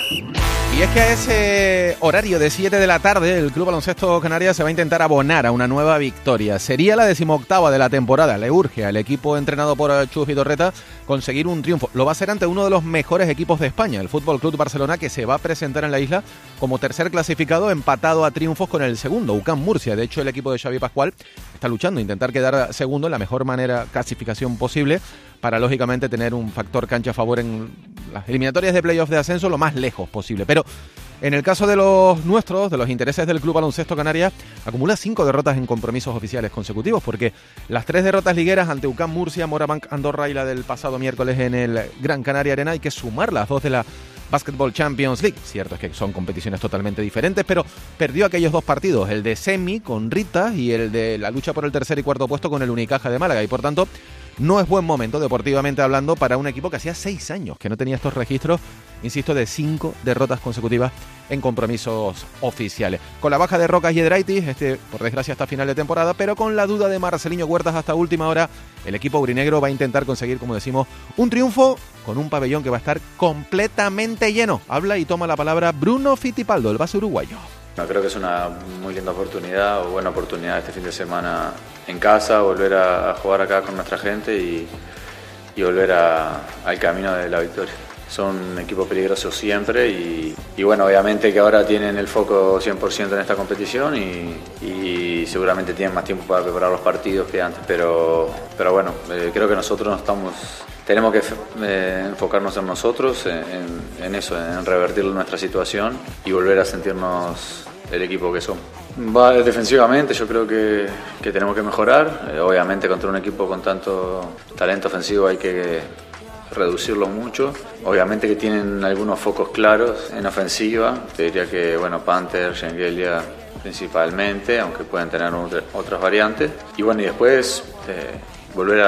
Y es que a ese horario de 7 de la tarde el Club Baloncesto Canarias se va a intentar abonar a una nueva victoria. Sería la 18ª de la temporada. Le urge al equipo entrenado por Chus Vidorreta conseguir un triunfo. Lo va a hacer ante uno de los mejores equipos de España, el Fútbol Club Barcelona, que se va a presentar en la isla como tercer clasificado, empatado a triunfos con el segundo, UCAM Murcia. De hecho, el equipo de Xavi Pascual está luchando a intentar quedar segundo en la mejor clasificación posible, para lógicamente tener un factor cancha a favor en las eliminatorias de playoff de ascenso lo más lejos posible. Pero en el caso de los nuestros, de los intereses del Club Baloncesto Canarias, acumula 5 derrotas en compromisos oficiales consecutivos, porque las 3 derrotas ligueras ante UCAM Murcia, Morabanc Andorra y la del pasado miércoles en el Gran Canaria Arena, hay que sumar las 2 de la Basketball Champions League. Cierto es que son competiciones totalmente diferentes, pero perdió aquellos 2 partidos, el de semi con Rita y el de la lucha por el tercer y cuarto puesto con el Unicaja de Málaga, y por tanto no es buen momento, deportivamente hablando, para un equipo que hacía 6 años que no tenía estos registros, insisto, de 5 derrotas consecutivas en compromisos oficiales. Con la baja de Rocas y Edraitis, por desgracia hasta final de temporada, pero con la duda de Marceliño Huertas hasta última hora, el equipo aurinegro va a intentar conseguir, como decimos, un triunfo con un pabellón que va a estar completamente lleno. Habla y toma la palabra Bruno Fittipaldo, el base uruguayo. Creo que es una muy linda oportunidad, o buena oportunidad este fin de semana en casa, volver a jugar acá con nuestra gente y volver al camino de la victoria. Son un equipo peligroso siempre y bueno, obviamente que ahora tienen el foco 100% en esta competición y seguramente tienen más tiempo para preparar los partidos que antes, pero bueno, creo que nosotros tenemos que enfocarnos en nosotros, en eso, en revertir nuestra situación y volver a sentirnos el equipo que somos. Defensivamente yo creo que tenemos que mejorar, obviamente contra un equipo con tanto talento ofensivo hay que reducirlo mucho. Obviamente que tienen algunos focos claros en ofensiva, te diría que bueno, Panther, Shengelia principalmente, aunque pueden tener otras variantes. Y bueno, y después volver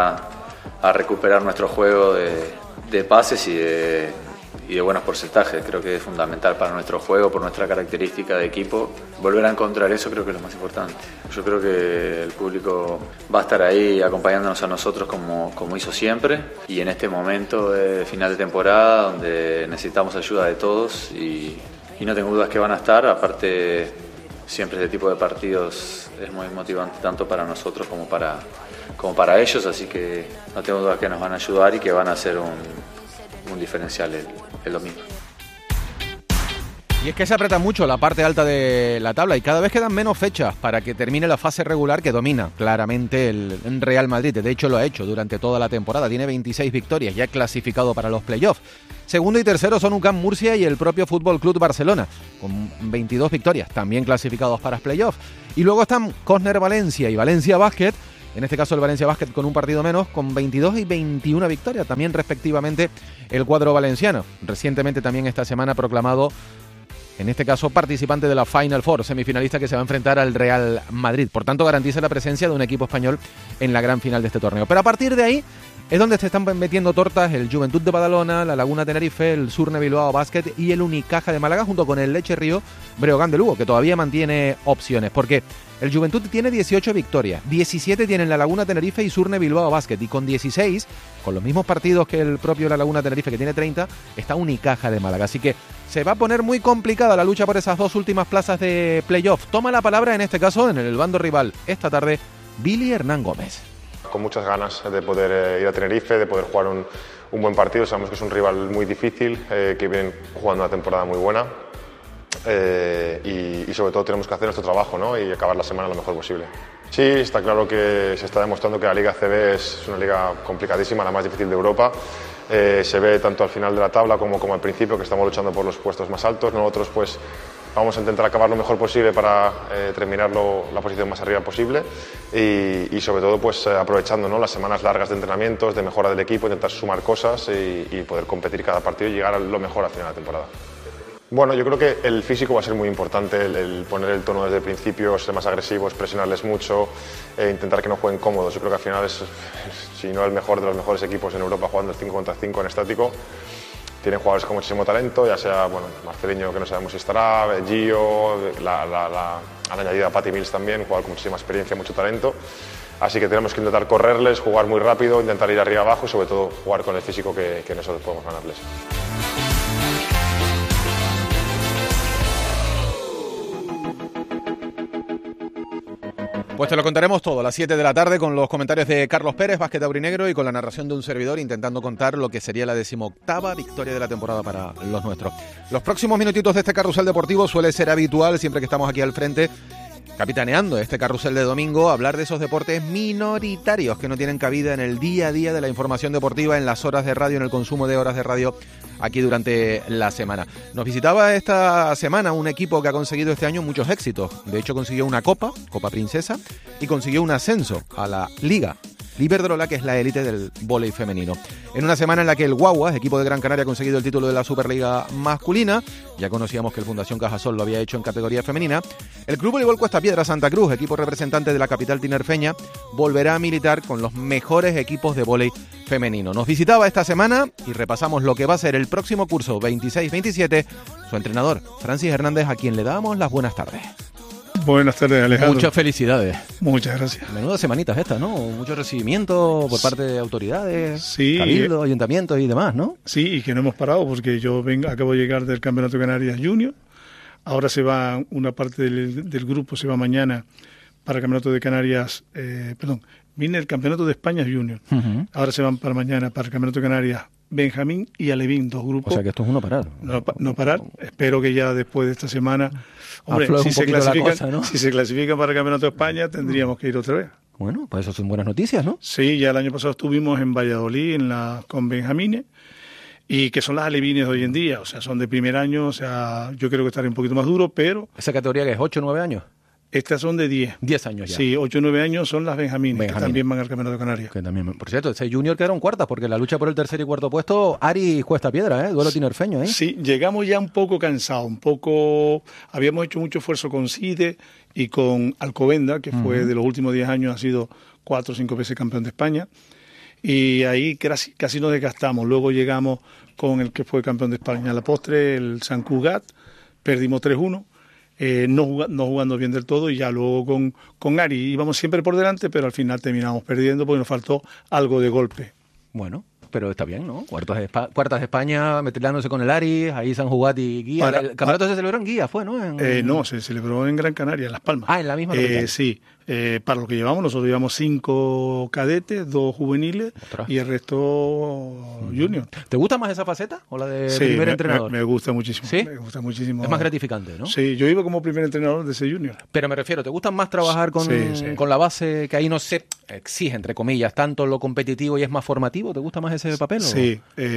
a recuperar nuestro juego de pases y de buenos porcentajes. Creo que es fundamental para nuestro juego, por nuestra característica de equipo. Volver a encontrar eso creo que es lo más importante. Yo creo que el público va a estar ahí acompañándonos a nosotros como hizo siempre, y en este momento de final de temporada donde necesitamos ayuda de todos y no tengo dudas que van a estar. Aparte, siempre este tipo de partidos es muy motivante tanto para nosotros como para ellos, así que no tengo dudas que nos van a ayudar y que van a hacer un diferencial el domingo. Y es que se aprieta mucho la parte alta de la tabla y cada vez quedan menos fechas para que termine la fase regular, que domina claramente el Real Madrid. De hecho lo ha hecho durante toda la temporada, tiene 26 victorias, ya clasificado para los playoffs. Segundo y tercero son UCAM Murcia y el propio Fútbol Club Barcelona, con 22 victorias, también clasificados para playoffs. Y luego están Cosner Valencia y Valencia Basket, en este caso el Valencia Basket con un partido menos, con 22 y 21 victorias, también respectivamente el cuadro valenciano. Recientemente también esta semana proclamado, en este caso participante de la Final Four, semifinalista que se va a enfrentar al Real Madrid. Por tanto, garantiza la presencia de un equipo español en la gran final de este torneo. Pero a partir de ahí es donde se están metiendo tortas el Juventud de Badalona, la Laguna Tenerife, el Surne Bilbao Basket y el Unicaja de Málaga, junto con el Leche Río Breogán de Lugo, que todavía mantiene opciones, porque el Juventud tiene 18 victorias, 17 tienen la Laguna Tenerife y Surne Bilbao Basket, y con 16, con los mismos partidos que el propio la Laguna Tenerife, que tiene 30, está Unicaja de Málaga. Así que se va a poner muy complicada la lucha por esas 2 últimas plazas de playoff. Toma la palabra en este caso, en el bando rival, esta tarde, Billy Hernán Gómez. Con muchas ganas de poder ir a Tenerife, de poder jugar un buen partido. Sabemos que es un rival muy difícil, que viene jugando una temporada muy buena, y sobre todo tenemos que hacer nuestro trabajo, ¿no? Y acabar la semana lo mejor posible. Sí, está claro que se está demostrando que la Liga ACB es una liga complicadísima, la más difícil de Europa. Se ve tanto al final de la tabla como al principio, que estamos luchando por los puestos más altos. Nosotros pues vamos a intentar acabar lo mejor posible para terminar la posición más arriba posible y sobre todo pues aprovechando, ¿no?, las semanas largas de entrenamientos, de mejora del equipo, intentar sumar cosas y poder competir cada partido y llegar a lo mejor al final de la temporada. Bueno, yo creo que el físico va a ser muy importante, el poner el tono desde el principio, ser más agresivos, presionarles mucho, intentar que no jueguen cómodos. Yo creo que al final es, si no el mejor de los mejores equipos en Europa jugando el 5 contra 5 en estático. Tienen jugadores con muchísimo talento, ya sea Marceliño, que no sabemos si estará, Gio, han añadido a Patty Mills también, un jugador con muchísima experiencia, mucho talento. Así que tenemos que intentar correrles, jugar muy rápido, intentar ir arriba abajo y sobre todo jugar con el físico que nosotros podemos ganarles. Pues te lo contaremos todo a las 7 de la tarde con los comentarios de Carlos Pérez, básquet aurinegro, y con la narración de un servidor intentando contar lo que sería la 18ª victoria de la temporada para los nuestros. Los próximos minutitos de este carrusel deportivo suele ser habitual, siempre que estamos aquí al frente, capitaneando este carrusel de domingo, hablar de esos deportes minoritarios que no tienen cabida en el día a día de la información deportiva, en las horas de radio, en el consumo de horas de radio aquí durante la semana. Nos visitaba esta semana un equipo que ha conseguido este año muchos éxitos. De hecho, consiguió una Copa Princesa, y consiguió un ascenso a la Liga Iberdrola, que es la élite del vóley femenino. En una semana en la que el Guaguas, equipo de Gran Canaria, ha conseguido el título de la Superliga masculina. Ya conocíamos que el Fundación Cajasol lo había hecho en categoría femenina. El Club Voleibol Cuestapiedra Santa Cruz, equipo representante de la capital tinerfeña, volverá a militar con los mejores equipos de vóley femenino. Nos visitaba esta semana y repasamos lo que va a ser el próximo curso 26-27. Su entrenador, Francis Hernández, a quien le damos las buenas tardes. Buenas tardes, Alejandro. Muchas felicidades. Muchas gracias. Menudas semanitas estas, ¿no? Mucho recibimiento por parte de autoridades, sí, cabildos, ayuntamientos y demás, ¿no? Sí, y que no hemos parado porque yo acabo de llegar del Campeonato de Canarias Junior. Ahora se va una parte del grupo, se va mañana para el Campeonato de Canarias, viene el Campeonato de España Junior. Uh-huh. Ahora se van para mañana para el Campeonato de Canarias Benjamín y Alevín, 2 grupos. O sea que esto es uno parar. No parar. Espero que ya después de esta semana, hombre, si se clasifican para el Campeonato de España, tendríamos que ir otra vez. Bueno, pues eso son buenas noticias, ¿no? Sí, ya el año pasado estuvimos en Valladolid con Benjamines, y que son las alevines de hoy en día, o sea, son de primer año, o sea, yo creo que estaré un poquito más duro, pero... ¿Esa categoría que es 8 o 9 años? Estas son de 10. 10 años ya. Sí, 8 o 9 años son las Benjamines, que también van al Campeonato de Canarias. Que también, por cierto, ese Junior quedaron cuartas, porque la lucha por el tercer y cuarto puesto, Ari Cuestapiedra, duelo tinerfeño, ¿eh? Sí, llegamos ya un poco cansados, habíamos hecho mucho esfuerzo con CIDE y con Alcobenda, que fue de los últimos 10 años, ha sido 4 o 5 veces campeón de España, y ahí casi nos desgastamos. Luego llegamos con el que fue campeón de España a la postre, el San Cugat, perdimos 3-1. No jugando bien del todo, y ya luego con Ari íbamos siempre por delante, pero al final terminamos perdiendo porque nos faltó algo de golpe. Bueno, pero está bien, ¿no? Cuartas de España, metilándose con el Ari, ahí San Jugat y Guía. El campeonato se celebró en Guía, ¿fue, no? No, se celebró en Gran Canaria, en Las Palmas. Ah, en la misma capital. Sí. Para lo que llevamos, nosotros llevamos 5 cadetes, 2 juveniles. ¡Ostras! Y el resto junior. ¿Te gusta más esa faceta o la de primer entrenador? Me gusta muchísimo. ¿Sí? Me gusta muchísimo. Es más gratificante, ¿no? Sí, yo iba como primer entrenador de ese junior. Pero me refiero, ¿te gusta más trabajar con la base, que ahí no se exige, entre comillas, tanto lo competitivo y es más formativo? ¿Te gusta más ese papel? Sí,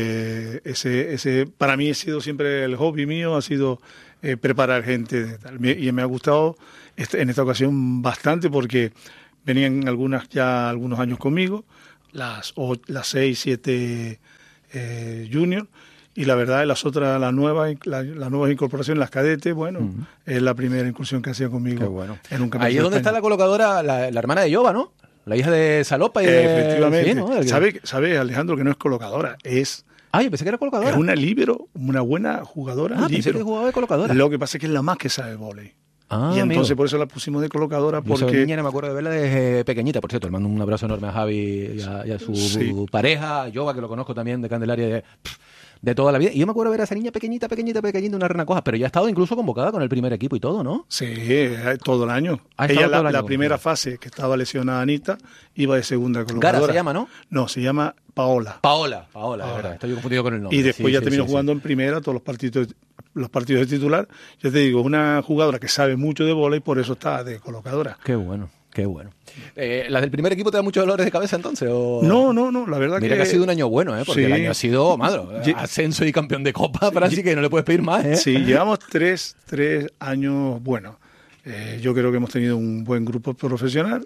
ese para mí ha sido siempre el hobby mío, ha sido preparar gente, y me ha gustado en esta ocasión bastante, porque venían algunos años conmigo, las 6, 7 junior, y la verdad las nuevas incorporaciones, las cadetes, bueno, es la primera incursión que hacía conmigo. Qué bueno. En un campeonato. Ahí es donde está la colocadora, la hermana de Yoba, ¿no? La hija de Salopa y efectivamente. Sí, ¿no? ¿Sabe, Alejandro, que no es colocadora? Yo pensé que era colocadora. Es una líbero, una buena jugadora. Pensé que jugaba de colocadora. Lo que pasa es que es la más que sabe vóley. Y entonces por eso la pusimos de colocadora, porque... Yo niña no me acuerdo de verla desde pequeñita, por cierto. Le mando un abrazo enorme a Javi y a su pareja, a Yoba, que lo conozco también de Candelaria de toda la vida. Y yo me acuerdo de ver a esa niña pequeñita, una rena coja, pero ya ha estado incluso convocada con el primer equipo y todo, ¿no? Sí, todo el año. Ella, la primera fase, que estaba lesionada Anita, iba de segunda colocadora. Gara se llama, ¿no? No, se llama Paola, de verdad. Estoy confundido con el nombre. Y después ya terminó jugando en primera todos los partidos de titular. Ya te digo, es una jugadora que sabe mucho de vóley, por eso está de colocadora. Qué bueno. ¿Las del primer equipo te dan muchos dolores de cabeza entonces? ¿O? No, la verdad Mira que ha sido un año bueno, porque el año ha sido, ascenso y campeón de Copa, Francis, que no le puedes pedir más, ¿eh? Sí, llevamos tres años buenos. Yo creo que hemos tenido un buen grupo profesional,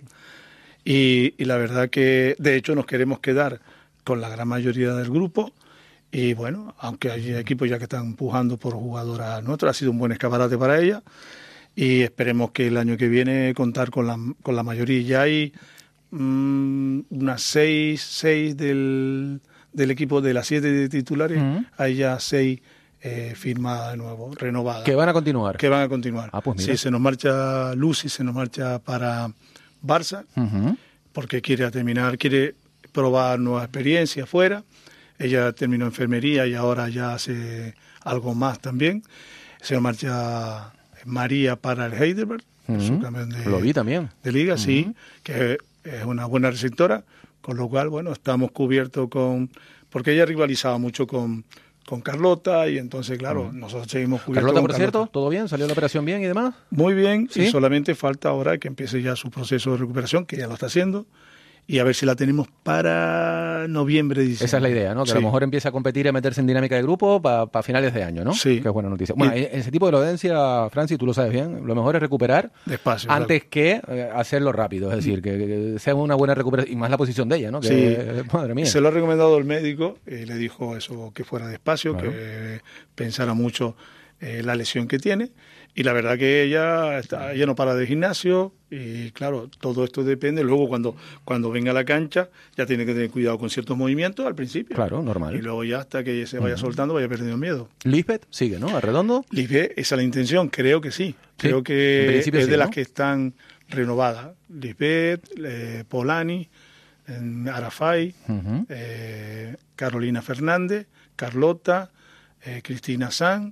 y la verdad que, de hecho, nos queremos quedar con la gran mayoría del grupo. Y bueno, aunque hay equipos ya que están empujando por jugadoras nuestras, ha sido un buen escaparate para ellas. Y esperemos que el año que viene contar con la mayoría. Ya hay unas 6 del equipo, de las 7 de titulares, hay ya 6 firmadas de nuevo, renovadas. ¿Que van a continuar? Pues mira. Sí, se nos marcha Lucy, se nos marcha para Barça, porque quiere probar nueva experiencia afuera. Ella terminó enfermería y ahora ya hace algo más también. Se nos marcha María para el Heidelberg, el subcampeón de, lo vi también. De Liga, sí, que es una buena receptora, con lo cual, bueno, estamos cubiertos porque ella rivalizaba mucho con Carlota y entonces, claro, nosotros seguimos cubiertos. Carlota, por con cierto, Carlota. ¿todo bien? ¿Salió la operación bien y demás? Muy bien, ¿Sí? y solamente falta ahora que empiece ya su proceso de recuperación, que ya lo está haciendo, y a ver si la tenemos para noviembre, diciembre. Esa es la idea, ¿no? Que a lo mejor empiece a competir y a meterse en dinámica de grupo para finales de año, ¿no? Sí. Que es buena noticia. Bueno, en ese tipo de dolencia, Francis, tú lo sabes bien, lo mejor es recuperar Despacio, antes que hacerlo rápido. Es decir, que sea una buena recuperación, y más la posición de ella, ¿no? Que, Sí. madre mía. Se lo ha recomendado el médico, le dijo eso, que fuera despacio, Claro. que pensara mucho la lesión que tiene. Y la verdad que ella no para de gimnasio y claro, todo esto depende. Luego cuando venga a la cancha ya tiene que tener cuidado con ciertos movimientos al principio. Claro, normal. Y luego ya hasta que se vaya soltando vaya perdiendo miedo. Lisbeth sigue, ¿no? ¿Arredondo? Lisbeth, esa es la intención, creo que sí. Creo en que principio es sí, de ¿no? las que están renovadas. Lisbeth, Polani, Arafai, Carolina Fernández, Carlota, Cristina San,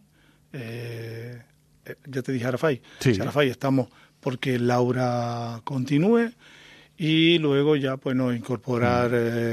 ya te dije Arafai. Sí. Arafai estamos porque Laura continúe y luego ya pues no incorporar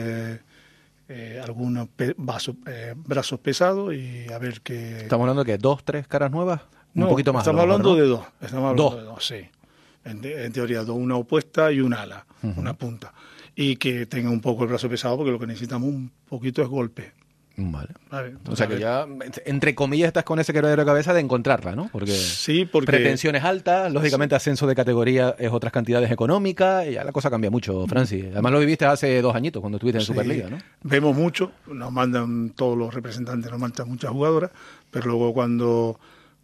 algunos brazos pesados y a ver qué... ¿Estamos hablando de que 2, 3 caras nuevas? No, Un poquito más. estamos a lo mejor, hablando ¿no? de dos. Estamos hablando de dos, sí. En teoría, una opuesta y un ala, una punta. Y que tenga un poco el brazo pesado porque lo que necesitamos un poquito es golpe. Vale. Vale, O sea que ya, entre comillas, estás con ese quebradero de cabeza de encontrarla, ¿no? Porque sí, porque pretensiones altas, lógicamente ascenso de categoría es otras cantidades económicas, y ya la cosa cambia mucho, Francis. Además lo viviste hace 2 añitos cuando estuviste en sí, Superliga, ¿no? vemos mucho, nos mandan todos los representantes, nos mandan muchas jugadoras, pero luego cuando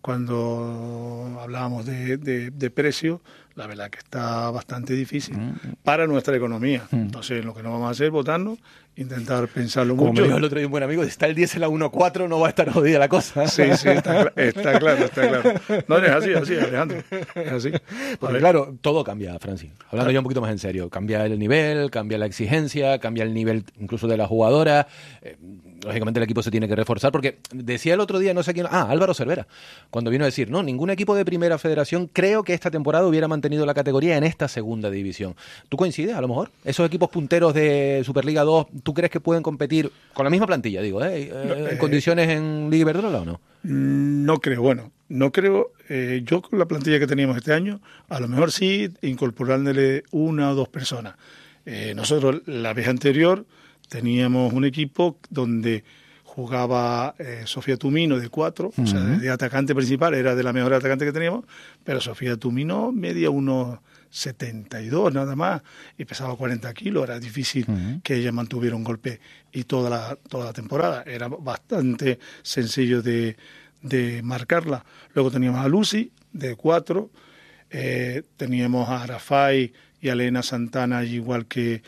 hablábamos de precio, la verdad que está bastante difícil para nuestra economía. Entonces, lo que no vamos a hacer es votarnos, intentar pensarlo Como mucho. me dijo el otro día un buen amigo, si está el 10 en la 1-4 no va a estar jodida la cosa. Sí, está claro. No, es así, Alejandro. Es así. Porque claro, todo cambia, Francis. Hablando ya un poquito más en serio. Cambia el nivel, cambia la exigencia, cambia el nivel incluso de la jugadora. Lógicamente el equipo se tiene que reforzar porque decía el otro día, no sé quién... Álvaro Cervera, cuando vino a decir, no, ningún equipo de primera federación creo que esta temporada hubiera mantenido la categoría en esta segunda división. ¿Tú coincides, a lo mejor? ¿Esos equipos punteros de Superliga 2, tú crees que pueden competir con la misma plantilla, digo, en condiciones en Liga Iberdrola o no? No creo. Yo con la plantilla que teníamos este año, a lo mejor sí incorporándole 1 o 2 personas. Nosotros la vez anterior teníamos un equipo donde jugaba Sofía Tumino de 4, o sea, de atacante principal, era de la mejor atacante que teníamos, pero Sofía Tumino medía unos 72 nada más y pesaba 40 kilos, era difícil que ella mantuviera un golpe y toda la temporada, era bastante sencillo de marcarla. Luego teníamos a Lucy de 4, teníamos a Arafai y a Elena Santana, igual que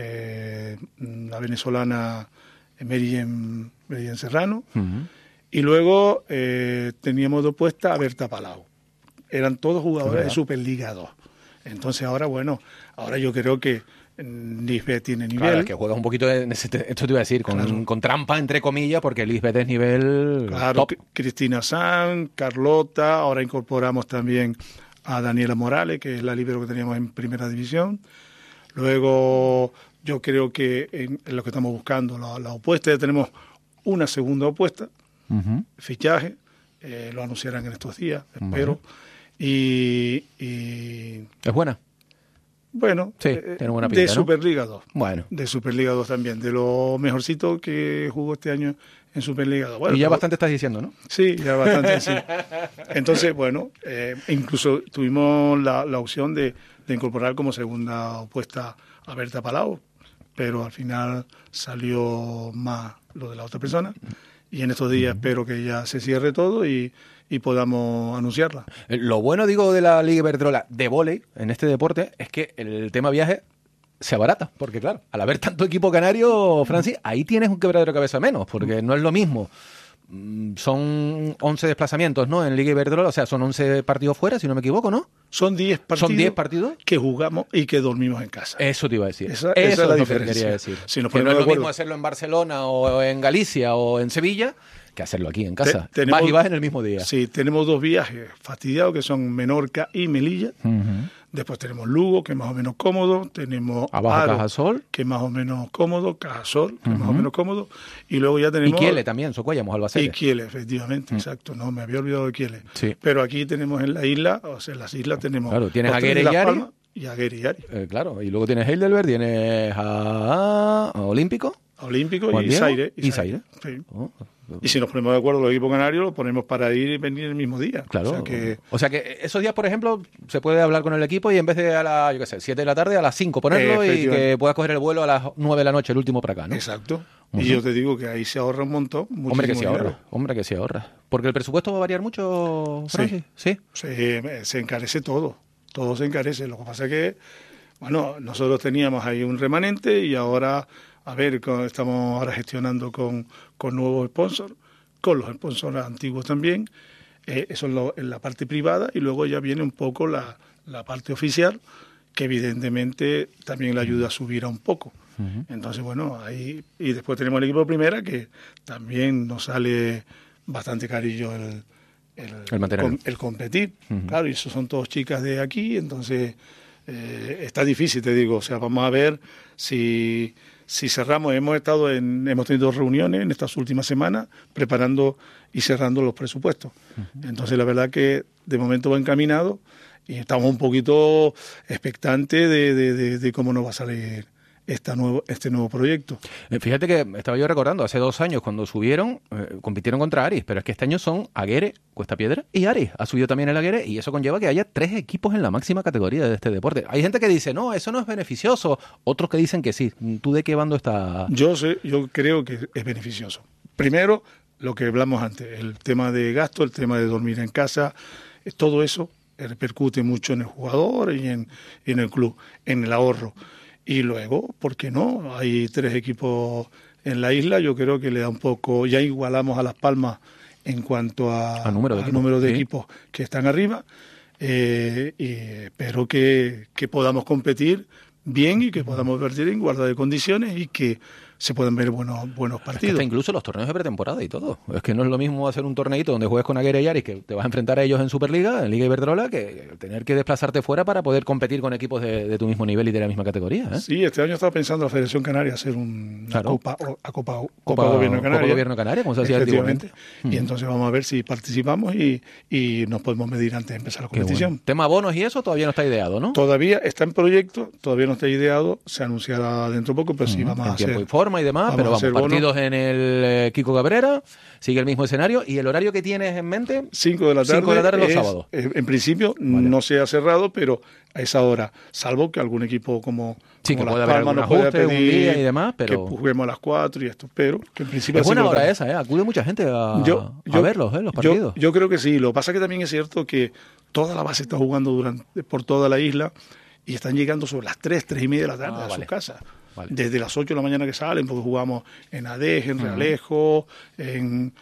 la venezolana Merien Serrano, y luego teníamos de opuesta a Berta Palau. Eran todos jugadores de Superliga 2. Entonces ahora yo creo que Lisbeth tiene nivel. Claro, es que juegas un poquito, esto te iba a decir, con trampa, entre comillas, porque Lisbeth es nivel top. Cristina San, Carlota, ahora incorporamos también a Daniela Morales, que es la líbero que teníamos en primera división. Luego yo creo que en lo que estamos buscando, la opuesta, ya tenemos una segunda opuesta, fichaje, lo anunciarán en estos días, espero. Y ¿Es buena? Bueno, sí, tiene buena pinta, de ¿no? Superliga 2. Bueno. De Superliga 2 también, de lo mejorcito que jugó este año en Superliga 2. Bueno, y ya bastante estás diciendo, ¿no? Sí, ya bastante, sí. Entonces, incluso tuvimos la opción de incorporar como segunda opuesta a Berta Palau, pero al final salió más lo de la otra persona. Y en estos días espero que ya se cierre todo y podamos anunciarla. Lo bueno, digo, de la Liga Iberdrola de vóley en este deporte es que el tema viaje se abarata, porque claro, al haber tanto equipo canario, Francis, ahí tienes un quebradero de cabeza menos, porque no es lo mismo. Son 11 desplazamientos, ¿no? En Liga Iberdrola, o sea, son 11 partidos fuera, si no me equivoco, ¿no? Son 10 partidos. ¿Son 10 partidos? Que jugamos y que dormimos en casa. Eso te iba a decir. Esa es la lo diferencia. que quería decir. Si nos que no ponemos es de lo acuerdo. mismo hacerlo en Barcelona o en Galicia o en Sevilla que hacerlo aquí en casa. Tenemos, vas y vas en el mismo día. Sí, tenemos 2 viajes fastidiados que son Menorca y Melilla. Después tenemos Lugo, que es más o menos cómodo. Tenemos abajo Aro, Cajasol, que es más o menos cómodo. Cajasol, que es más o menos cómodo. Y luego ya tenemos... Y Kiele también, Socuellamos, Albacete. Y Kiele, efectivamente, exacto. No, me había olvidado de Kiele. Sí. Pero aquí tenemos en la isla, o sea, en las islas tenemos... Claro, tienes los 3 Aguere de y Las Ari. Palmas y Aguere y Ari. Claro, y luego tienes Heidelberg, tienes a Olímpico. Olímpico Juan y Diego, Zaire. y Zaire. Sí. Oh. Y si nos ponemos de acuerdo los equipos canarios, lo ponemos para ir y venir el mismo día. Claro. O sea que esos días, por ejemplo, se puede hablar con el equipo y en vez de a las, 7 de la tarde, a las 5 ponerlo y que puedas coger el vuelo a las 9 de la noche, el último para acá, ¿no? Exacto. Y yo te digo que ahí se ahorra un montón. Hombre, que se ahorra. Porque el presupuesto va a variar mucho, Francis. Sí. Se encarece todo. Todo se encarece. Lo que pasa es que, bueno, nosotros teníamos ahí un remanente y ahora... A ver, estamos ahora gestionando con nuevos sponsors, con los sponsors antiguos también. Eso en la parte privada y luego ya viene un poco la parte oficial, que evidentemente también le ayuda a subir a un poco. Entonces, bueno, ahí... Y después tenemos el equipo de primera, que también nos sale bastante carillo el competir. Claro, y esos son todos chicas de aquí, entonces está difícil, te digo. O sea, vamos a ver si cerramos. Hemos tenido 2 reuniones en estas últimas semanas preparando y cerrando los presupuestos. Entonces, la verdad que de momento va encaminado y estamos un poquito expectantes de cómo nos va a salir este nuevo proyecto. Fíjate que estaba yo recordando, hace 2 años cuando subieron, compitieron contra Aris, pero es que este año son Aguere, Cuesta Piedra y Aris. Ha subido también el Aguere y eso conlleva que haya 3 equipos en la máxima categoría de este deporte. Hay gente que dice, no, eso no es beneficioso. Otros que dicen que sí. ¿Tú de qué bando estás? Yo creo que es beneficioso. Primero, lo que hablamos antes, el tema de gasto, el tema de dormir en casa, todo eso repercute mucho en el jugador y en el club, en el ahorro. Y luego, ¿por qué no? Hay 3 equipos en la isla, yo creo que le da un poco, ya igualamos a Las Palmas en cuanto al número de equipos que están arriba, y espero que podamos competir bien y que podamos vertir en igualdad de condiciones y que se pueden ver buenos partidos. Es que hasta incluso los torneos de pretemporada y todo. Es que no es lo mismo hacer un torneito donde juegues con Aguere y Aris, que te vas a enfrentar a ellos en Superliga, en Liga Iberdrola, que tener que desplazarte fuera para poder competir con equipos de tu mismo nivel y de la misma categoría. Sí, este año estaba pensando la Federación Canaria hacer una Copa Gobierno Canaria, como se hacía antiguamente. Y entonces vamos a ver si participamos y nos podemos medir antes de empezar la competición. Bueno. Tema bonos y eso todavía no está ideado, ¿no? Todavía está en proyecto, todavía no está ideado, se anunciará dentro de poco, pero sí vamos a hacer... tiempo y forma y demás, pero vamos, partidos en el Kiko Cabrera, sigue el mismo escenario. ¿Y el horario que tienes en mente? 5 de la tarde. 5 de la tarde los sábados. En principio no se ha cerrado, pero a esa hora, salvo que algún equipo como que Las puede haber Palmas algún nos pueda ajuste, pedir un día y demás, pero... que juguemos a las 4 y esto, pero que en principio... Es buena hora esa, acude mucha gente a verlos, los partidos. Yo creo que sí, lo que pasa es que también es cierto que toda la base está jugando por toda la isla y están llegando sobre las 3:30 de la tarde a sus casas. Vale. Desde las 8 de la mañana que salen, porque jugamos en Adeje, en Realejo, en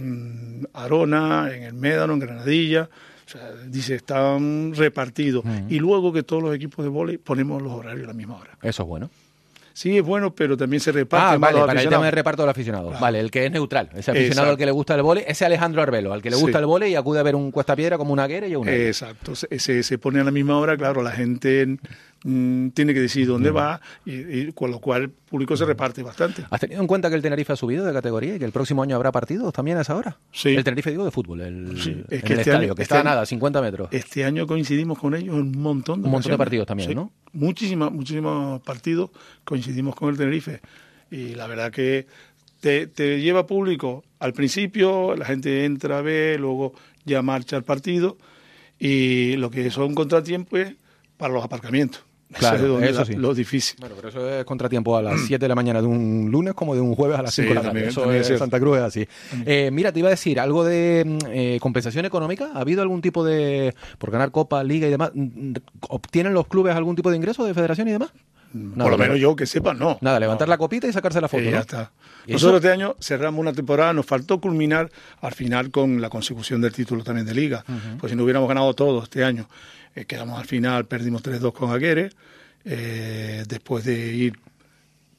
Arona, en el Médano, en Granadilla. O sea, dice, están repartidos. Y luego que todos los equipos de vóley ponemos los horarios a la misma hora. Eso es bueno. Sí, es bueno, pero también se reparte. Vale, para el tema de reparto del aficionado. Claro. Vale, el que es neutral. Ese aficionado al que le gusta el vóley, ese Alejandro Arbelo, al que le gusta el vóley y acude a ver un Cuesta Piedra como una Aguere y una. Exacto. Se pone a la misma hora, claro, la gente tiene que decidir dónde va y con lo cual el público se reparte bastante. ¿Has tenido en cuenta que el Tenerife ha subido de categoría y que el próximo año habrá partidos también a esa hora? Sí. El Tenerife, digo, de fútbol, es que el estadio, año, que está a nada, 50 metros. Este año coincidimos con ellos en un montón de partidos también, sí, ¿no? Muchísimos partidos coincidimos con el Tenerife. Y la verdad que te lleva público al principio, la gente entra, ve, luego ya marcha el partido y lo que son contratiempos es para los aparcamientos. Claro, eso sí. Lo difícil. Bueno, pero eso es contratiempo a las 7 de la mañana de un lunes como de un jueves a las 5 de la tarde. Eso también es Santa Cruz es así. Mira, te iba a decir, ¿algo de compensación económica? ¿Ha habido algún tipo de... por ganar Copa, Liga y demás? ¿Obtienen los clubes algún tipo de ingreso de federación y demás? Nada, por lo menos yo que sepa, no. Nada, levantar la copita y sacarse la foto, ya ¿no? está. Nosotros este año cerramos una temporada, nos faltó culminar al final con la consecución del título también de Liga. Pues si no hubiéramos ganado todo este año, quedamos al final, perdimos 3-2 con Aguere, después de ir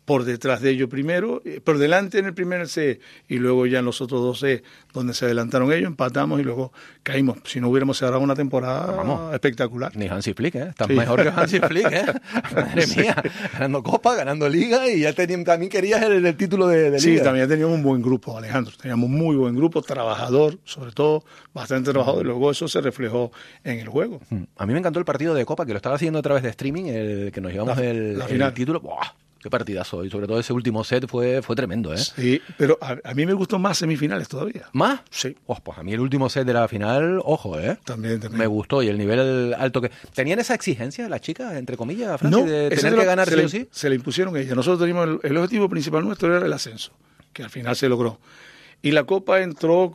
por detrás de ellos primero, por delante en el primer C y luego ya en los otros 2 C, donde se adelantaron ellos, empatamos y luego caímos. Si no hubiéramos cerrado una temporada espectacular. Ni Hansi Flick, ¿eh? Estás mejor que Hansi Flick, ¿eh? Madre mía, ganando Copa, ganando Liga y ya también querías el título de Liga. Sí, también teníamos un buen grupo, Alejandro. Teníamos muy buen grupo, trabajador, sobre todo, bastante trabajador, y luego eso se reflejó en el juego. A mí me encantó el partido de Copa, que lo estaba siguiendo a través de streaming, el que nos llevamos el título. ¡Buah! Qué partidazo. Y sobre todo ese último set fue tremendo, ¿eh? Sí, pero a mí me gustó más semifinales todavía. ¿Más? Sí. Pues a mí el último set de la final, ojo, ¿eh? También. Me gustó. Y el nivel alto que... ¿Tenían esa exigencia las chicas, entre comillas, Francis, no, de tener que ganar sí o sí? Se le impusieron ellas. Nosotros teníamos el objetivo principal nuestro era el ascenso, que al final se logró. Y la Copa entró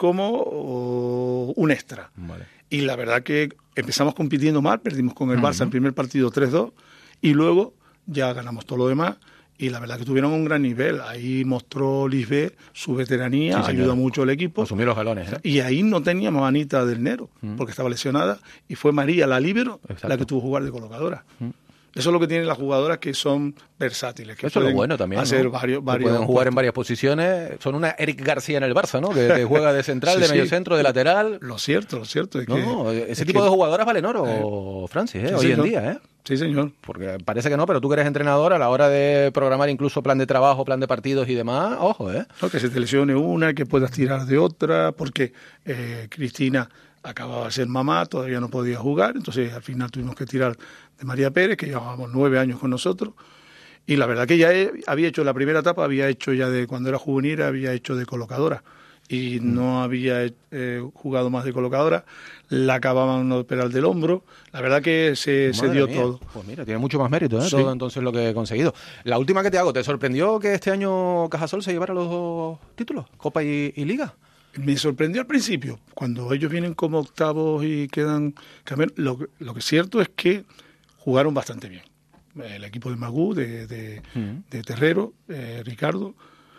como un extra. Vale. Y la verdad que empezamos compitiendo mal, perdimos con el Barça en primer partido 3-2 y luego ya ganamos todo lo demás. Y la verdad que tuvieron un gran nivel. Ahí mostró Lisbeth su veteranía, ayudó mucho al equipo. Asumió los galones, ¿eh? Y ahí no teníamos a Anita del Nero, porque estaba lesionada, y fue María, la líbero, la que tuvo que jugar de colocadora. Eso es lo que tienen las jugadoras que son versátiles. Que eso es lo bueno también, hacer ¿no? varios pueden jugar en varias posiciones. Son una Eric García en el Barça, ¿no? Que juega de central, de mediocentro, de lateral. Lo cierto es que... Ese tipo de jugadoras valen oro, Francis, sí, hoy en día, ¿eh? Sí, señor. Porque parece que no, pero tú que eres entrenador, a la hora de programar incluso plan de trabajo, plan de partidos y demás, ojo, ¿eh? No, que se te lesione una, que puedas tirar de otra, porque Cristina acababa de ser mamá, todavía no podía jugar, entonces al final tuvimos que tirar de María Pérez, que llevábamos 9 años con nosotros, y la verdad que ya había hecho la primera etapa, había hecho ya de cuando era juvenil, había hecho de colocadora, y no había jugado más de colocadora, la acababan de operar del hombro, la verdad que se dio todo. Pues mira, tiene mucho más mérito, ¿eh? Sí. Todo entonces lo que he conseguido. La última que te hago, ¿te sorprendió que este año Cajasol se llevara los 2 títulos, Copa y Liga? Me sorprendió al principio, cuando ellos vienen como octavos y quedan... Lo que es cierto es que jugaron bastante bien. El equipo de Magú, de Terrero, Ricardo,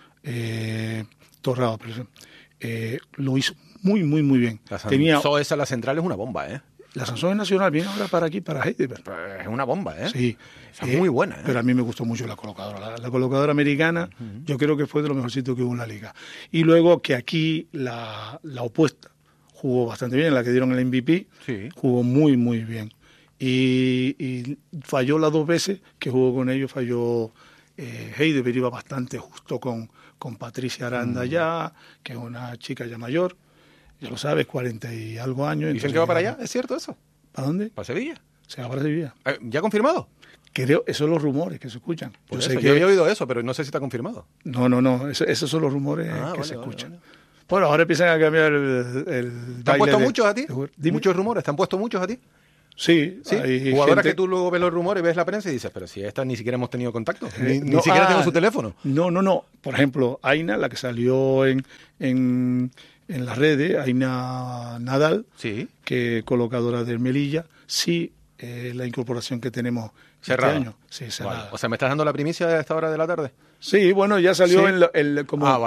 Torrado, lo hizo muy, muy, muy bien. Esa la central es una bomba, ¿eh? La Sansón Nacional viene ahora para aquí, para Heidelberg. Es una bomba, ¿eh? Sí. Es muy buena, ¿eh? Pero a mí me gustó mucho la colocadora. La colocadora americana, yo creo que fue de lo mejorcito que hubo en la liga. Y luego que aquí la opuesta jugó bastante bien, la que dieron el MVP, jugó muy, muy bien. Y falló las 2 veces que jugó con ellos, falló Heidelberg, iba bastante justo con Patricia Aranda ya, que es una chica ya mayor. Ya lo sabes, 40 y algo años. ¿Dicen que va para allá? ¿Es cierto eso? ¿Para dónde? ¿Para Sevilla? Se va para Sevilla. ¿Ya confirmado? Creo, esos son los rumores que se escuchan. Yo había oído eso, pero no sé si está confirmado. No, esos son los rumores que se escuchan. Vale. Bueno, ahora empiezan a cambiar el ¿Te han puesto muchos a ti? ¿Muchos rumores? ¿Te han puesto muchos a ti? Sí. Hay jugadoras que tú luego ves los rumores, ves la prensa y dices, pero si esta ni siquiera hemos tenido contacto, ni siquiera tengo su teléfono. No. Por ejemplo, Aina, la que salió en las redes, Aina Nadal, que colocadora del Melilla, la incorporación que tenemos cerrada. Este año. Sí, cerrada. Vale. O sea, ¿me estás dando la primicia a esta hora de la tarde? Sí, bueno, ya salió como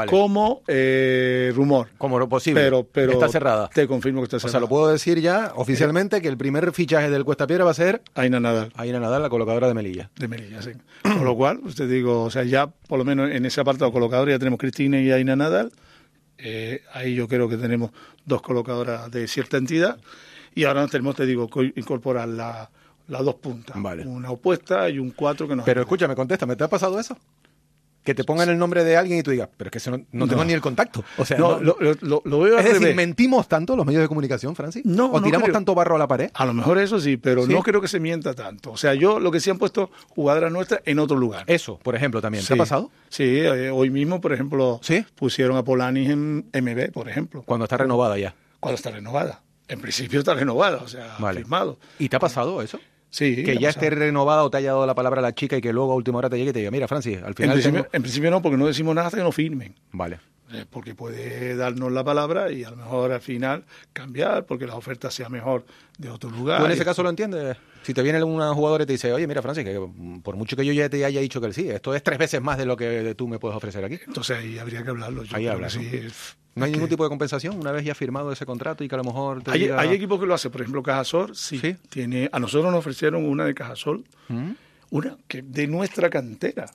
rumor. Como posible. Pero está cerrada. Te confirmo que está cerrada. O sea, lo puedo decir ya oficialmente que el primer fichaje del Cuesta Piedra va a ser Aina Nadal. Aina Nadal, la colocadora de Melilla. De Melilla, sí. Con lo cual, te digo, o sea, ya por lo menos en ese apartado colocador ya tenemos Cristina y Aina Nadal. Ahí yo creo que tenemos 2 colocadoras de cierta entidad. Y ahora tenemos, te digo, incorporar las 2 puntas. Vale. Una opuesta y un 4 que nos... Pero escúchame, contéstame, ¿te ha pasado eso? Que te pongan el nombre de alguien y tú digas, pero es que no tengo ni el contacto. O sea, lo veo al revés. Es decir, ¿mentimos tanto los medios de comunicación, Francis? ¿O tiramos tanto barro a la pared? A lo mejor eso sí, pero no creo que se mienta tanto. O sea, lo que sí han puesto jugadoras nuestras en otro lugar. Eso, por ejemplo, también. ¿Te ha pasado? Sí, hoy mismo, por ejemplo, pusieron a Polanis en MB, por ejemplo. Cuando está renovada ya. Cuando está renovada. En principio está renovada, o sea, firmado. ¿Y te ha pasado eso? Sí. Que ya esté renovada o te haya dado la palabra a la chica y que luego a última hora te llegue y te diga, mira, Francis, al final... En principio no, porque no decimos nada hasta que no firmen. Vale. Porque puede darnos la palabra y a lo mejor al final cambiar, porque la oferta sea mejor de otro lugar. ¿Tú en ese caso lo entiendes? Si te viene una jugadora y te dice, oye, mira, Francis, que por mucho que yo ya te haya dicho que sí, esto es 3 veces más de lo que tú me puedes ofrecer aquí. Entonces ahí habría que hablarlo. Ahí hablas. Sí, ¿no hay ningún tipo de compensación una vez ya firmado ese contrato y que a lo mejor te hay equipos que lo hacen, por ejemplo Cajasol, tiene, a nosotros nos ofrecieron una de Cajasol, una que de nuestra cantera,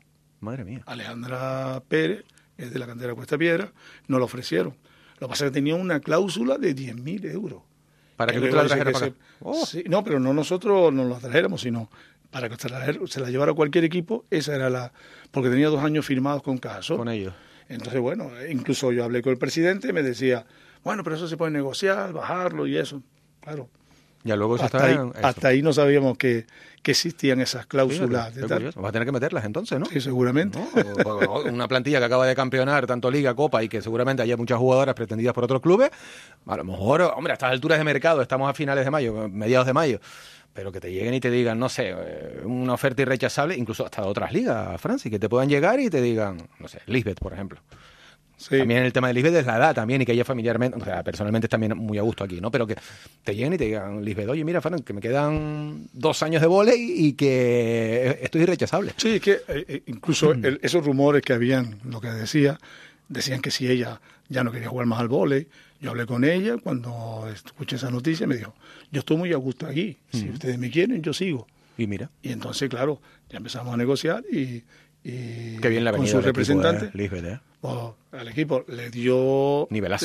Madre mía. Alejandra Pérez, que es de la cantera Cuesta Piedra, nos lo ofrecieron. Lo que pasa es que tenía una cláusula de 10.000 euros. Para que tú te la trajeras para acá. Sí, no, pero no nosotros nos la trajéramos, sino para que se la llevara cualquier equipo. Esa era la... Porque tenía 2 años firmados con Cajasol. Con ellos. Entonces, bueno, incluso yo hablé con el presidente y me decía, bueno, pero eso se puede negociar, bajarlo y eso. Claro. Ya luego eso hasta ahí no sabíamos que existían esas cláusulas. Fíjate, de tal. Vas a tener que meterlas entonces, ¿no? Sí, seguramente. ¿No? Una plantilla que acaba de campeonar tanto Liga, Copa y que seguramente haya muchas jugadoras pretendidas por otros clubes. A lo mejor, hombre, a estas alturas de mercado, estamos a finales de mayo, mediados de mayo, pero que te lleguen y te digan, no sé, una oferta irrechazable, incluso hasta de otras ligas, Francis, que te puedan llegar y te digan, no sé, Lisbeth, por ejemplo. Sí. También el tema de Lisbeth es la edad también y que ella familiarmente, o sea, personalmente también muy a gusto aquí, ¿no? Pero que te lleguen y te digan, Lisbeth, oye, mira, Fran, que me quedan 2 años de vóley y que esto es irrechazable. Sí, es que incluso esos rumores que habían, lo que decían que si ella ya no quería jugar más al vóley. Yo hablé con ella cuando escuché esa noticia y me dijo, yo estoy muy a gusto aquí, si ustedes me quieren, yo sigo. Y mira. Y entonces, claro, ya empezamos a negociar y qué bien la con su representante Lisbeth, al equipo le dio nivelazo.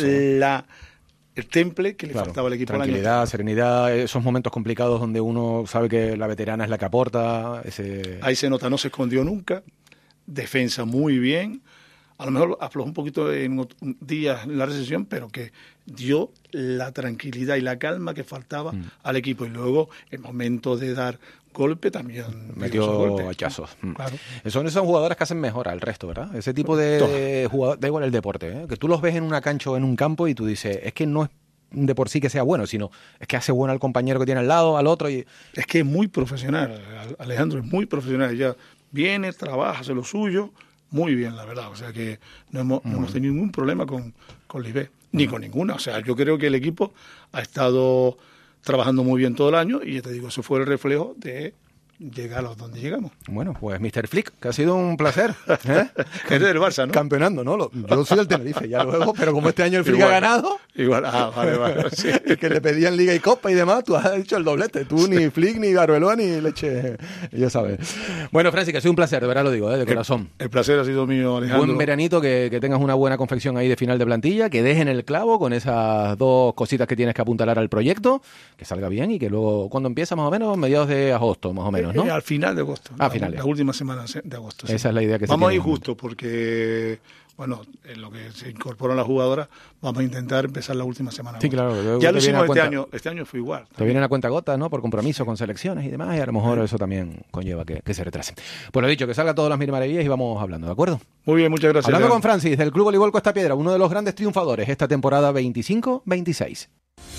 El temple que le faltaba al equipo. Tranquilidad, serenidad, esos momentos complicados donde uno sabe que la veterana es la que aporta. Ahí se nota, no se escondió nunca, defensa muy bien, a lo mejor aflojó un poquito en días en la recesión, pero que dio la tranquilidad y la calma que faltaba al equipo. Y luego, el momento de dar golpe también metió hachazos. Claro. Son esas jugadoras que hacen mejor al resto, ¿verdad? Ese tipo de jugadores, da igual el deporte, que tú los ves en una cancha o en un campo y tú dices, es que no es de por sí que sea bueno, sino es que hace bueno al compañero que tiene al lado, al otro. Y es que es muy profesional, Alejandro es muy profesional, ella viene, trabaja, hace lo suyo, muy bien, la verdad. O sea que no hemos tenido ningún problema con Lisbeth, ni con ninguna. O sea, yo creo que el equipo ha estado trabajando muy bien todo el año y ya te digo, eso fue el reflejo de llegar a donde llegamos. Bueno, pues Mr. Flick, que ha sido un placer. Eres del Barça, ¿no? Campeonando, ¿no? Yo soy del Tenerife, ya luego, pero como este año el Flick ha ganado... Igual, vale. Sí. Que le pedían Liga y Copa y demás, tú has hecho el doblete. Tú ni Flick, ni Arbeloa, ni Leche, ya sabes. Bueno, Francis, que ha sido un placer, de verdad lo digo, de corazón. El placer ha sido mío, Alejandro. Buen veranito, que tengas una buena confección ahí de final de plantilla, que dejen el clavo con esas 2 cositas que tienes que apuntalar al proyecto, que salga bien y que luego, cuando empieza más o menos, mediados de agosto, más o menos, ¿no? Al final de agosto. Finales. La última semana de agosto. Sí. Esa es la idea que vamos a ir justo porque, bueno, en lo que se incorporan las jugadoras, vamos a intentar empezar la última semana. Sí, claro. Ya lo hicimos este año fue igual. Te vienen a cuenta gota, ¿no? Por compromiso con selecciones y demás, y a lo mejor eso también conlleva que se retrase. Pues lo dicho, que salga todas las mil maravillas y vamos hablando, ¿de acuerdo? Muy bien, muchas gracias. Hablando con Francis, del Club Voleibol Cuesta Piedra, uno de los grandes triunfadores esta temporada 25-26.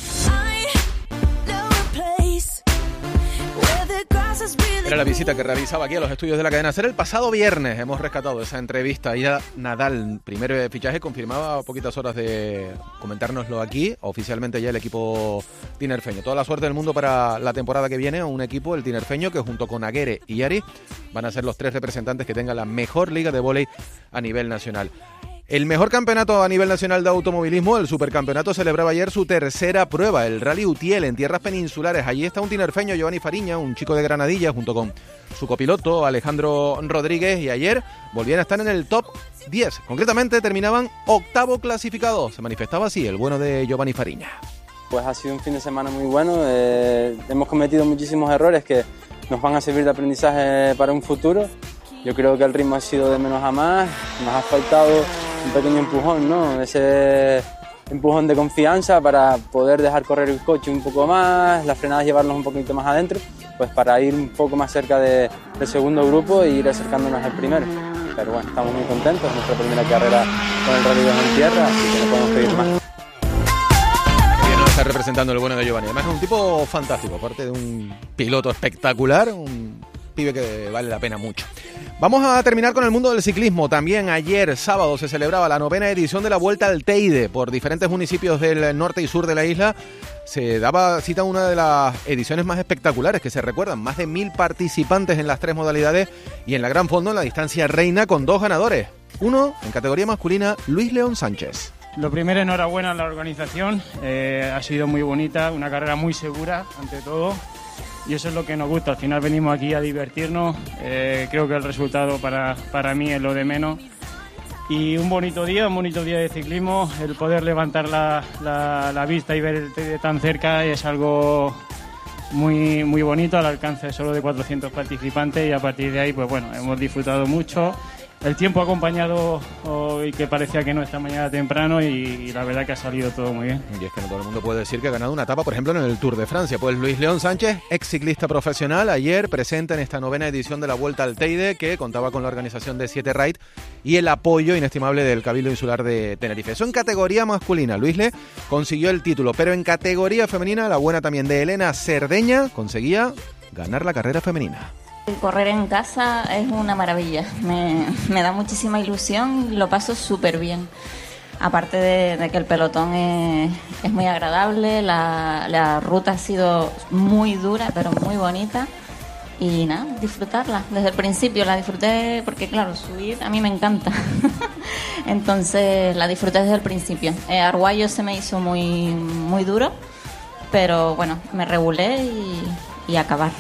Era la visita que realizaba aquí a los estudios de la cadena SER el pasado viernes. Hemos rescatado esa entrevista. Ya Nadal, primer fichaje, confirmaba a poquitas horas de comentárnoslo aquí. Oficialmente ya el equipo tinerfeño. Toda la suerte del mundo para la temporada que viene. Un equipo, el tinerfeño, que junto con Aguirre y Ari van a ser los 3 representantes que tengan la mejor liga de vóley a nivel nacional. El mejor campeonato a nivel nacional de automovilismo, el Supercampeonato, celebraba ayer su tercera prueba, el Rally Utiel, en tierras peninsulares. Allí está un tinerfeño, Giovanni Fariña, un chico de Granadilla, junto con su copiloto, Alejandro Rodríguez, y ayer volvían a estar en el top 10. Concretamente, terminaban 8º clasificado. Se manifestaba así el bueno de Giovanni Fariña. Pues ha sido un fin de semana muy bueno. Hemos cometido muchísimos errores que nos van a servir de aprendizaje para un futuro. Yo creo que el ritmo ha sido de menos a más. Nos ha faltado un pequeño empujón, ¿no? Ese empujón de confianza para poder dejar correr el coche un poco más, las frenadas llevarlos un poquito más adentro, pues para ir un poco más cerca del segundo grupo e ir acercándonos al primero. Pero bueno, estamos muy contentos, nuestra primera carrera con el Rally en tierra, así que no podemos pedir más. Bien, nos está representando el bueno de Giovanni. Además es un tipo fantástico, aparte de un piloto espectacular, un pibe que vale la pena mucho. Vamos a terminar con el mundo del ciclismo. También ayer, sábado, se celebraba la 9ª edición de la Vuelta al Teide. Por diferentes municipios del norte y sur de la isla se daba cita a una de las ediciones más espectaculares que se recuerdan. Más de 1000 participantes en las 3 modalidades y en la gran fondo en la distancia reina con 2 ganadores. Uno, en categoría masculina, Luis León Sánchez. Lo primero, enhorabuena a la organización. Ha sido muy bonita, una carrera muy segura, ante todo. y eso es lo que nos gusta. Al final venimos aquí a divertirnos, creo que el resultado para mí es lo de menos. Y un bonito día de ciclismo, el poder levantar la vista y ver de tan cerca es algo muy, muy bonito, al alcance solo de 400 participantes, y a partir de ahí, pues bueno, hemos disfrutado mucho. El tiempo ha acompañado hoy, que parecía que no, esta mañana temprano, y la verdad que ha salido todo muy bien. Y es que no todo el mundo puede decir que ha ganado una etapa, por ejemplo, en el Tour de Francia. Pues Luis León Sánchez, ex ciclista profesional, ayer presente en esta 9ª edición de la Vuelta al Teide, que contaba con la organización de 7 Ride y el apoyo inestimable del Cabildo Insular de Tenerife. Eso en categoría masculina. Luis Le consiguió el título, pero en categoría femenina, la buena también de Elena Cerdeña conseguía ganar la carrera femenina. Correr en casa es una maravilla, me da muchísima ilusión y lo paso súper bien. Aparte de que el pelotón es muy agradable, la ruta ha sido muy dura pero muy bonita, y nada, disfrutarla. Desde el principio la disfruté porque claro, subir a mí me encanta, entonces la disfruté desde el principio. Arguayo se me hizo muy, muy duro, pero bueno, me regulé y acabar.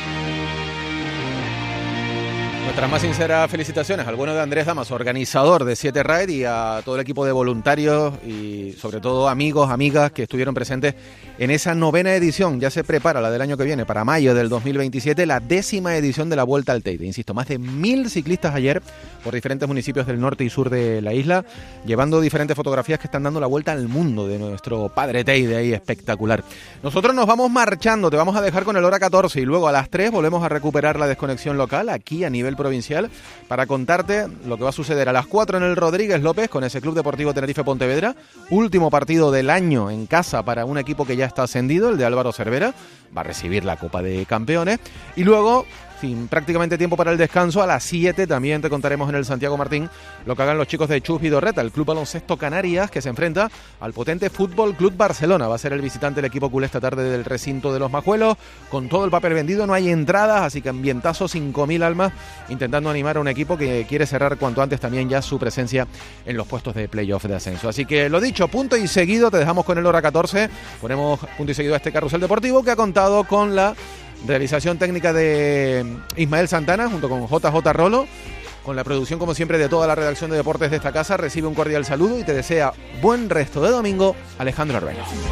Nuestras más sinceras felicitaciones al bueno de Andrés Damas, organizador de 7 Ride, y a todo el equipo de voluntarios y sobre todo amigos, amigas que estuvieron presentes en esa 9ª edición. Ya se prepara la del año que viene, para mayo del 2027, la 10ª edición de la Vuelta al Teide. Insisto, más de 1000 ciclistas ayer por diferentes municipios del norte y sur de la isla, llevando diferentes fotografías que están dando la vuelta al mundo de nuestro padre Teide, ahí espectacular. Nosotros nos vamos marchando, te vamos a dejar con el hora 14 y luego a las 3 volvemos a recuperar la desconexión local aquí a nivel provincial para contarte lo que va a suceder a las 4 en el Rodríguez López con ese Club Deportivo Tenerife Pontevedra, último partido del año en casa para un equipo que ya está ascendido, el de Álvaro Cervera, va a recibir la Copa de Campeones, y luego, sin prácticamente tiempo para el descanso, a las 7 también te contaremos en el Santiago Martín lo que hagan los chicos de Chus Vidorreta, el Club Baloncesto Canarias, que se enfrenta al potente Fútbol Club Barcelona. Va a ser el visitante el equipo culé esta tarde del recinto de los Majuelos, con todo el papel vendido, no hay entradas, así que ambientazo, 5.000 almas, intentando animar a un equipo que quiere cerrar cuanto antes también ya su presencia en los puestos de playoff de ascenso. Así que lo dicho, punto y seguido, te dejamos con el hora 14, ponemos punto y seguido a este carrusel deportivo que ha contado con la realización técnica de Ismael Santana junto con JJ Rolo, con la producción como siempre de toda la redacción de deportes de esta casa. Recibe un cordial saludo y te desea buen resto de domingo, Alejandro Arbelo.